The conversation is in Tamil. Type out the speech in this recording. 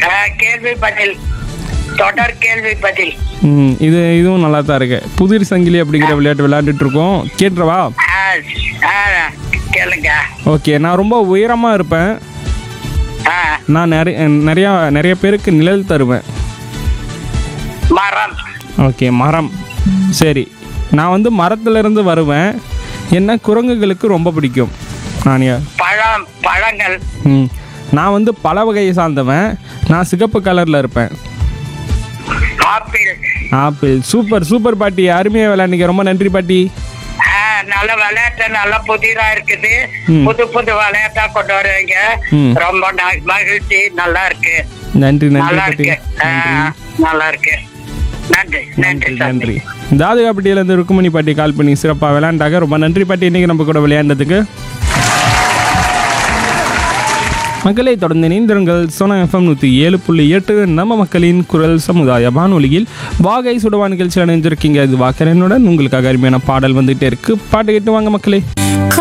கேள்வி பதில், தொடர் கேள்வி பதில். இதுவும் நல்லா தான் இருக்கு. புதிர் சங்கிலி அப்படிங்கிற விளையாட்டு விளையாண்டுட்டு இருக்கோம். கேட்டுறவா? கேளுங்க. ஓகே, நான் ரொம்ப உயரமாக இருப்பேன். நான் நிறைய பேருக்கு நிழல் தருவேன். மரம். ஓகே, மரம். சரி, நான் வந்து மரத்துலேருந்து வருவேன். என்ன குரங்குகளுக்கு ரொம்ப பிடிக்கும். பழங்கள். நான் வந்து பல வகையை சார்ந்தவன். நான் சிகப்பு கலரில் இருப்பேன். ஆப்பிள். ஆப்பிள். சூப்பர் சூப்பர் பாட்டி, அருமையாக விளையாண்டிங்க. ரொம்ப நன்றி பாட்டி. நல்ல விளையாட்டு, நல்ல புதிரா இருக்குது. புது புது விளையாட்டா கொண்டு வருவீங்க. ரொம்ப மகிழ்ச்சி. நல்லா இருக்கு. நன்றி நல்லா நன்றி இருக்கு. நல்லா இருக்கு. நன்றி நன்றி நன்றி. தாதுகாப்பட்டியிலேருந்து ருக்குமணி பாட்டி கால் பண்ணி சிறப்பாக விளையாண்டாங்க. ரொம்ப நன்றி பாட்டி, இன்னைக்கு நம்ம கூட விளையாண்டதுக்கு. மக்களை தொடர்ந்து இணைந்திருங்கள். சோனா FM 107.8 நம்ம மக்களின் குரல் சமுதாய வானொலியில் வாகை சுடவா நிகழ்ச்சியில் இணைஞ்சிருக்கீங்க. இது வாக்கரனுடன் உங்களுக்காக அருமையான பாடல் வந்துகிட்டே இருக்கு. பாட்டு கேட்டு வாங்க மக்களே.